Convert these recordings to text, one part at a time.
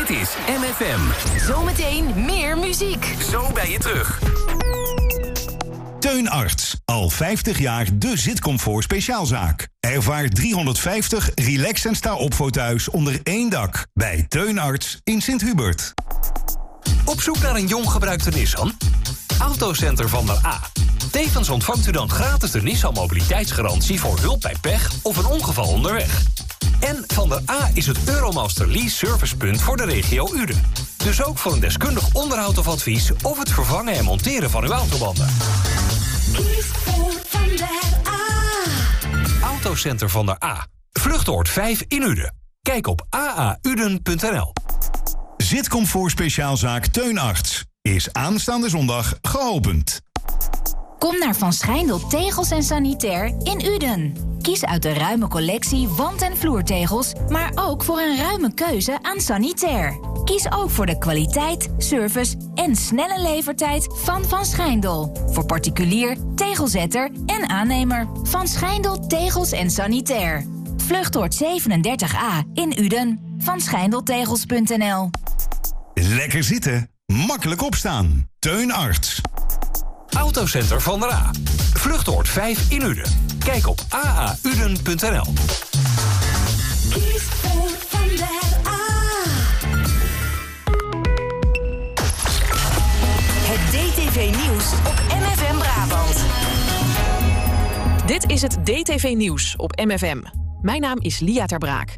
Dit is MFM. Zometeen meer muziek. Zo ben je terug. Teun Arts. Al 50 jaar de zitcomfort speciaalzaak. Ervaar 350 relax en sta-op foto's onder één dak. Bij Teun Arts in Sint-Hubert. Op zoek naar een jong gebruikte Nissan? Autocenter Van der A. Tevens ontvangt u dan gratis de Nissan mobiliteitsgarantie voor hulp bij pech of een ongeval onderweg. En Van der A is het Euromaster Lease servicepunt voor de regio Uden. Dus ook voor een deskundig onderhoud of advies of het vervangen en monteren van uw autobanden. Kies voor Van der A. Autocenter Van der A. Vluchtoord 5 in Uden. Kijk op aauden.nl. Zitcomfort speciaalzaak Teun Arts is aanstaande zondag geopend. Kom naar Van Schijndel Tegels en Sanitair in Uden. Kies uit de ruime collectie wand- en vloertegels, maar ook voor een ruime keuze aan sanitair. Kies ook voor de kwaliteit, service en snelle levertijd van Van Schijndel. Voor particulier, tegelzetter en aannemer. Van Schijndel Tegels en Sanitair. Vluchtoord 37A in Uden. Van Schijndeltegels.nl. Lekker zitten, makkelijk opstaan. Teun Arts. Autocenter Van der A. Vluchtoord 5 in Uden. Kijk op aauden.nl. Kies voor Van der A. Het DTV-nieuws op MFM Brabant. Dit is het DTV-nieuws op MFM. Mijn naam is Lia ter Braak.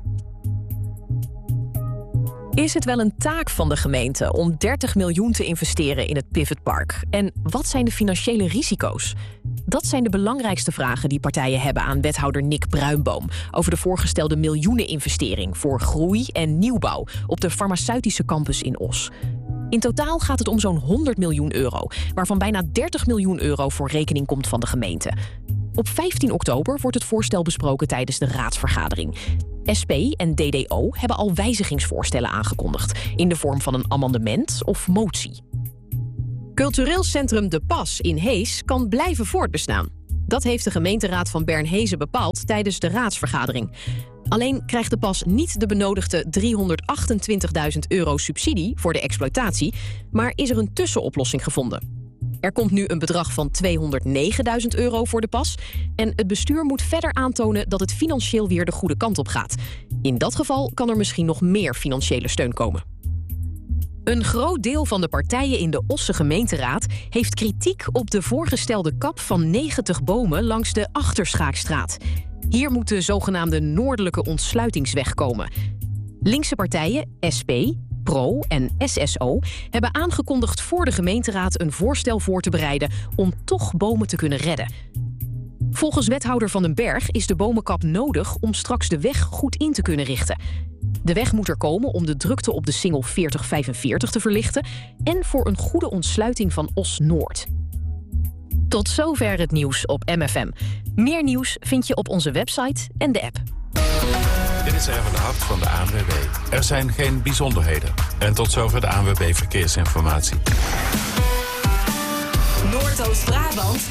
Is het wel een taak van de gemeente om 30 miljoen te investeren in het Pivotpark? En wat zijn de financiële risico's? Dat zijn de belangrijkste vragen die partijen hebben aan wethouder Nick Bruinboom over de voorgestelde miljoeneninvestering voor groei en nieuwbouw op de farmaceutische campus in Os. In totaal gaat het om zo'n 100 miljoen euro, waarvan bijna 30 miljoen euro voor rekening komt van de gemeente. Op 15 oktober wordt het voorstel besproken tijdens de raadsvergadering. SP en DDO hebben al wijzigingsvoorstellen aangekondigd in de vorm van een amendement of motie. Cultureel Centrum De Pas in Hees kan blijven voortbestaan. Dat heeft de gemeenteraad van Bernhezen bepaald tijdens de raadsvergadering. Alleen krijgt De Pas niet de benodigde 328.000 euro subsidie voor de exploitatie, maar is er een tussenoplossing gevonden. Er komt nu een bedrag van 209.000 euro voor De Pas en het bestuur moet verder aantonen dat het financieel weer de goede kant op gaat. In dat geval kan er misschien nog meer financiële steun komen. Een groot deel van de partijen in de Osse gemeenteraad heeft kritiek op de voorgestelde kap van 90 bomen langs de Achterschaakstraat. Hier moet de zogenaamde noordelijke ontsluitingsweg komen. Linkse partijen, SP, PRO en SSO hebben aangekondigd voor de gemeenteraad een voorstel voor te bereiden om toch bomen te kunnen redden. Volgens wethouder Van den Berg is de bomenkap nodig om straks de weg goed in te kunnen richten. De weg moet er komen om de drukte op de singel 4045 te verlichten en voor een goede ontsluiting van Os-Noord. Tot zover het nieuws op MFM. Meer nieuws vind je op onze website en de app. Dit is Erwin de Hart van de ANWB. Er zijn geen bijzonderheden. En tot zover de ANWB Verkeersinformatie. Noordoost-Brabant